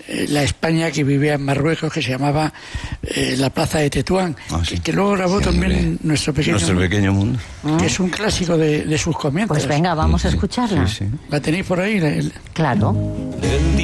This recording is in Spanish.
la España que vivía en Marruecos, que se llamaba La Plaza de Tetuán, que luego grabó también Nuestro Pequeño Mundo, que es un clásico de sus comienzos. Pues venga, vamos a escucharla. ¿La tenéis por ahí? Claro.